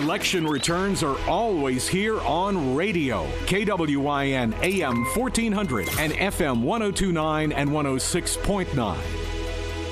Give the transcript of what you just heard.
Election returns are always here on radio. KWIN AM 1400 and FM 1029 and 106.9.